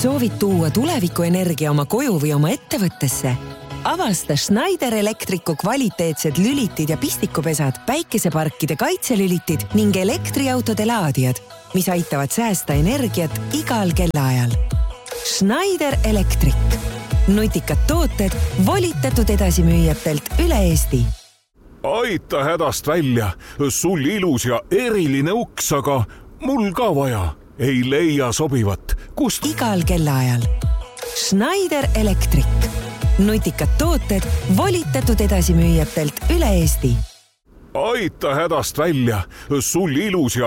Soovid tuua tulevikuenergia oma koju või oma ettevõttesse? Avasta Schneider Electricu kvaliteetsed lülitid ja pistikupesad, päikeseparkide kaitselülitid ning elektriautode laadijad, mis aitavad säästa energiat igal kellaajal. Schneider Electric. Nutikad tooted volitatud edasimüüjatelt üle Eesti. Aita hädast välja. Sul ilus ja eriline uks, aga mul ka vaja. Ei leia sobivat. Kust? Igal kellaajal. Schneider Electric. Nutikad tooted volitatud edasimüüjatelt üle Eesti. Aita hädast välja. Sul ilus ja